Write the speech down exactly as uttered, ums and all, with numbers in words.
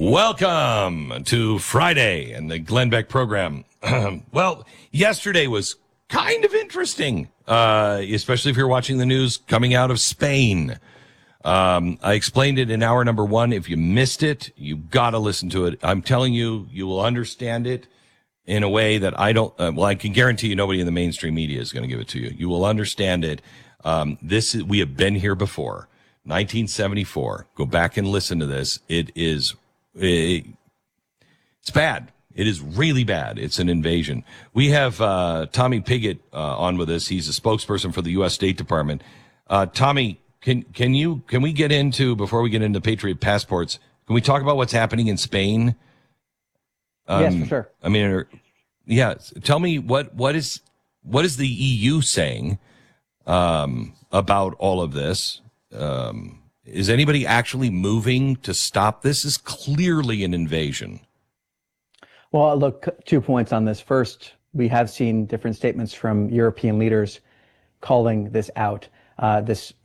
Welcome to Friday and the Glenn Beck program. Well, yesterday was kind of interesting, uh, especially if you're watching the news coming out of Spain. Um, I explained it in hour number one. If you missed it, you got to listen to it. I'm telling you, you will understand it in a way that I don't, uh, well, I can guarantee you nobody in the mainstream media is going to give it to you. You will understand it. Um, this is, we have been here before. nineteen seventy-four. Go back and listen to this. It is, it, it's bad. It is really bad. It's an invasion. We have, uh, Tommy Pigott, uh, on with us. He's a spokesperson for the U S State Department. Uh, Tommy, can, can you, can we get into, before we get into Patriot passports, can we talk about what's happening in Spain? Um, yes, for sure. I mean, yeah, tell me what, what is, what is the E U saying, um, about all of this? Um, is anybody actually moving to stop this? This is clearly an invasion. Well, look, two points on this. First, we have seen different statements from European leaders calling this out. Uh, this